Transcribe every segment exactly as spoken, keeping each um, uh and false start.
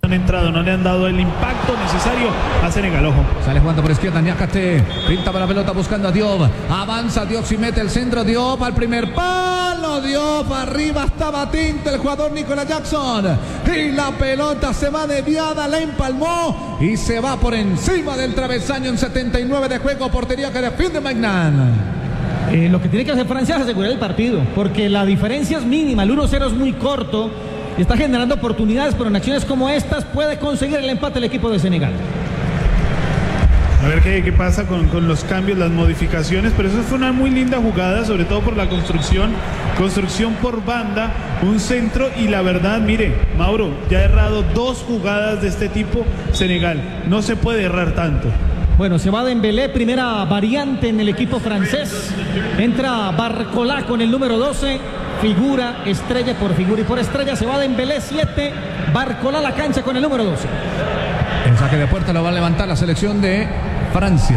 han entrado, no le han dado el impacto necesario a Senegal. Ojo. Sale jugando por izquierda, Niakate, pinta para la pelota buscando a Diop, avanza Diop y mete el centro, Diop al primer palo, Diop arriba estaba tinto el jugador Nicolas Jackson y la pelota se va desviada, la empalmó y se va por encima del travesaño en setenta y nueve de juego, portería que defiende Magnan. Eh, lo que tiene que hacer Francia es asegurar el partido, porque la diferencia es mínima, el uno cero es muy corto, está generando oportunidades, pero en acciones como estas puede conseguir el empate el equipo de Senegal. A ver qué, qué pasa con, con los cambios, las modificaciones, pero eso fue una muy linda jugada, sobre todo por la construcción, construcción por banda, un centro y la verdad, mire, Mauro, ya ha errado dos jugadas de este tipo Senegal, no se puede errar tanto. Bueno, se va Dembélé, primera variante en el equipo francés, entra Barcola con el número doce, figura, estrella por figura y por estrella, se va Dembélé siete, Barcola a la cancha con el número doce. El saque de puerta lo va a levantar la selección de Francia.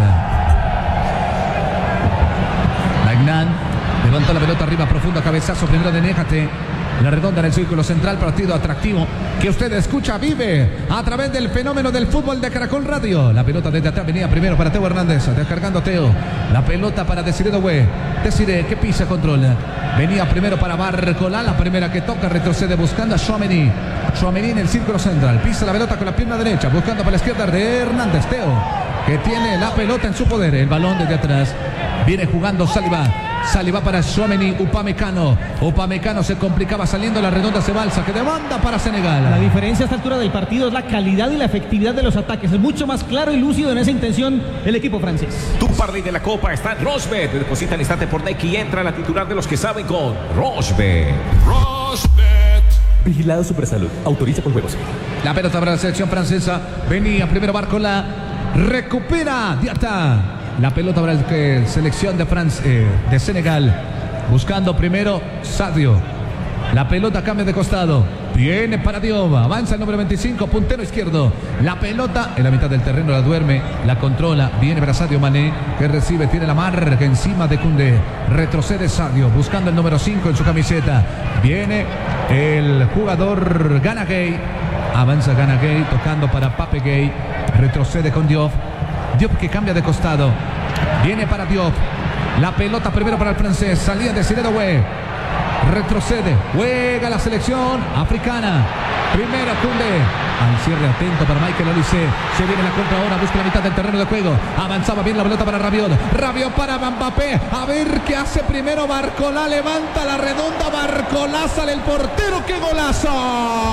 Magnan levanta la pelota arriba, profunda, cabezazo primero de Niakate. La redonda en el círculo central, partido atractivo que usted escucha, vive a través del fenómeno del fútbol de Caracol Radio. La pelota desde atrás venía primero para Teo Hernández, descargando Teo. La pelota para Desiré Doué. Desiré que pisa, controla. Venía primero para Barcola, la primera que toca, retrocede buscando a Tchouaméni. Tchouaméni en el círculo central, pisa la pelota con la pierna derecha, buscando para la izquierda de Hernández. Teo, que tiene la pelota en su poder, el balón desde atrás. Viene jugando Saliba. Saliba para Tchouaméni, Upamecano. Upamecano se complicaba saliendo, la redonda se va al saque de banda para Senegal. La diferencia a esta altura del partido es la calidad y la efectividad de los ataques. Es mucho más claro y lúcido en esa intención el equipo francés. Tu parlay de la Copa está en Rochebet. Deposita al instante por Nequi y entra la titular de los que saben con Rochebet. Rochebet. Vigilado Supersalud. Autoriza con juegos. La pelota para la selección francesa. Venía primero Barcola. Recupera Diatta. La pelota para la eh, selección de Francia, eh, de Senegal. Buscando primero Sadio. La pelota cambia de costado. Viene para Diop. Avanza el número veinticinco, puntero izquierdo. La pelota en la mitad del terreno la duerme. La controla. Viene para Sadio Mané, que recibe. Tiene la marca encima de Koundé. Retrocede Sadio. Buscando el número cinco en su camiseta. Viene el jugador Gana Gueye. Avanza Gana Gueye. Tocando para Pape Gueye. Retrocede con Diop. Diop que cambia de costado. Viene para Diop. La pelota primero para el francés. Salía de Desiré Doué. Retrocede. Juega la selección africana. Primero Koundé. Al cierre atento para Michael Olise. Se viene la contra ahora. Busca la mitad del terreno de juego. Avanzaba bien la pelota para Rabiot. Rabiot para Mbappé. A ver qué hace primero Barcola. Levanta la redonda. Barcola. Sale el portero. ¡Qué golazo!